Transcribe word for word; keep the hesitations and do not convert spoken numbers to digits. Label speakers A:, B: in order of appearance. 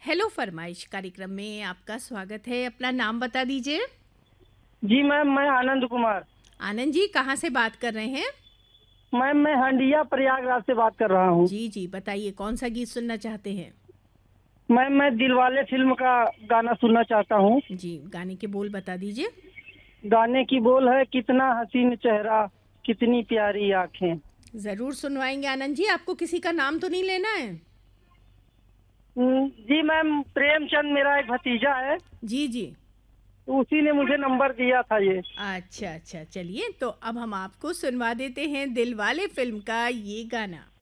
A: Hello फरमाइश कार्यक्रम में आपका स्वागत है। अपना नाम बता दीजिए।
B: जी मैम, मैं आनंद कुमार।
A: आनंद जी, कहाँ से बात कर रहे हैं?
B: मैम, मैं हंडिया प्रयागराज से बात कर रहा हूँ।
A: जी जी, बताइए कौन सा गीत सुनना चाहते हैं?
B: मैम, मैं दिलवाले फिल्म का गाना सुनना चाहता हूँ।
A: जी, गाने के बोल बता दीजिए।
B: गाने की बोल है, कितना हसीन चेहरा, कितनी प्यारी आंखें।
A: ज़रूर सुनवाएंगे आनंद जी। आपको किसी का नाम तो नहीं लेना है?
B: हम्म, जी मैम, प्रेमचंद मेरा एक भतीजा है,
A: जी जी।
B: तो उसी ने मुझे नंबर दिया था ये।
A: अच्छा अच्छा, चलिए तो अब हम आपको सुनवा देते हैं दिलवाले फिल्म का ये गाना।